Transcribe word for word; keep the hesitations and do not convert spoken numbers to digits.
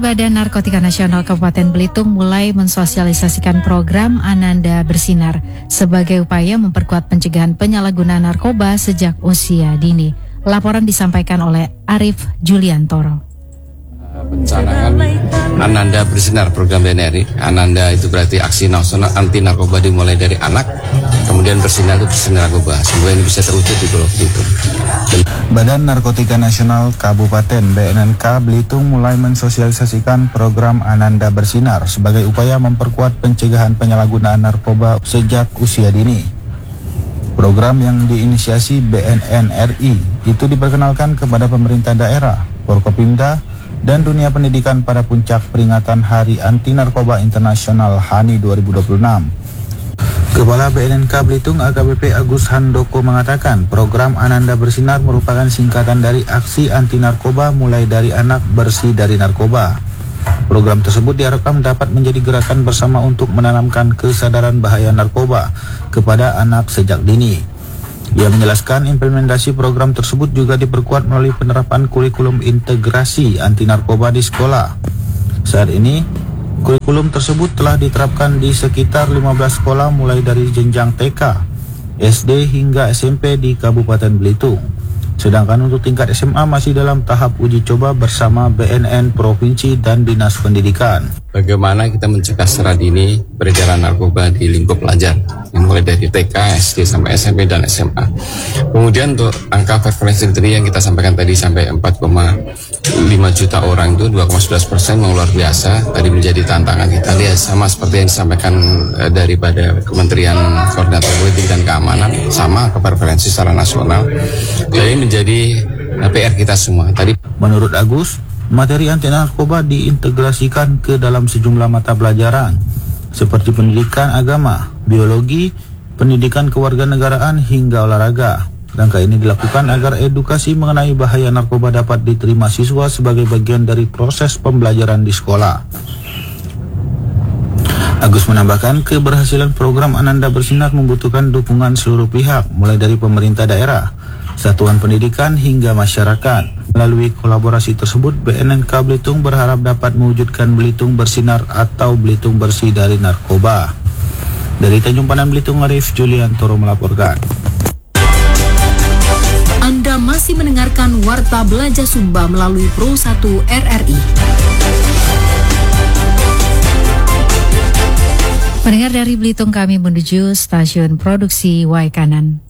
Badan Narkotika Nasional Kabupaten Belitung mulai mensosialisasikan program Ananda Bersinar sebagai upaya memperkuat pencegahan penyalahgunaan narkoba sejak usia dini. Laporan disampaikan oleh Arif Juliantoro. Perencanaan Ananda Bersinar program B N R I. Ananda itu berarti aksi nasional anti narkoba dimulai dari anak, kemudian bersinar itu bersinar narkoba. Semoga ini bisa terwujud di Pulau Belitung. Badan Narkotika Nasional Kabupaten B N N K Belitung mulai mensosialisasikan program Ananda Bersinar sebagai upaya memperkuat pencegahan penyalahgunaan narkoba sejak usia dini. Program yang diinisiasi B N N R I itu diperkenalkan kepada pemerintah daerah, Forkopimda, dan dunia pendidikan pada puncak peringatan Hari Anti Narkoba Internasional H A N I dua ribu dua puluh enam. Kepala B N N K Belitung A K B P Agus Handoko mengatakan program Ananda Bersinar merupakan singkatan dari aksi anti narkoba mulai dari anak bersih dari narkoba. Program tersebut diharapkan dapat menjadi gerakan bersama untuk menanamkan kesadaran bahaya narkoba kepada anak sejak dini. Ia menjelaskan implementasi program tersebut juga diperkuat melalui penerapan kurikulum integrasi anti narkoba di sekolah. Saat ini, kurikulum tersebut telah diterapkan di sekitar lima belas sekolah mulai dari jenjang T K, S D hingga S M P di Kabupaten Belitung. Sedangkan untuk tingkat S M A masih dalam tahap uji coba bersama B N N Provinsi dan Dinas Pendidikan. Bagaimana kita mencegah secara dini peredaran narkoba di lingkup pelajar, yang mulai dari T K, S D sampai S M P dan S M A. Kemudian untuk angka prevalensi tadi yang kita sampaikan tadi sampai empat koma lima juta orang itu dua koma sebelas persen memang luar biasa. Tadi menjadi tantangan kita. Lihat sama seperti yang disampaikan eh, daripada Kementerian Koordinator Politik dan Keamanan, sama ke prevalensi secara nasional. Jadi menjadi eh, P R kita semua. Tadi menurut Agus, materi anti narkoba diintegrasikan ke dalam sejumlah mata pelajaran seperti pendidikan agama, biologi, pendidikan kewarganegaraan hingga olahraga. Langkah ini dilakukan agar edukasi mengenai bahaya narkoba dapat diterima siswa sebagai bagian dari proses pembelajaran di sekolah. Agus menambahkan keberhasilan program Ananda Bersinar membutuhkan dukungan seluruh pihak, mulai dari pemerintah daerah, satuan pendidikan hingga masyarakat. Melalui kolaborasi tersebut, B N N K Belitung berharap dapat mewujudkan Belitung Bersinar atau Belitung Bersih dari Narkoba. Dari Tanjung Pandan Belitung, Arif Juliantoro melaporkan. Anda masih mendengarkan Warta Belanja Sumba melalui Pro satu R R I. Pendengar dari Belitung, kami menuju stasiun produksi Waikanan.